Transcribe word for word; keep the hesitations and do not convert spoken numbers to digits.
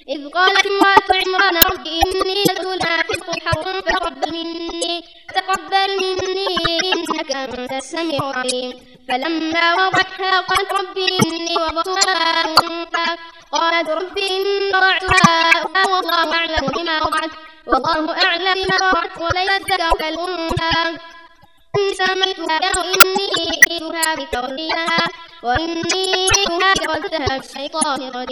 إذ قالت امرأة عمران رب إني لتولى حفظ حرم فتقبل مني تقبل مني إنك أنت السميع العليم. فلما وضعتها قالت رب إني وضعتها أنثى قالت رب إني وضعتها أنثى والله أعلم بما وضعت والله أعلم بما وضعت وليس الذكر كالأنثى إني سميتها وإني أعيذها بك وذريتها وإني أعيذها بك الشيطان الرجيم.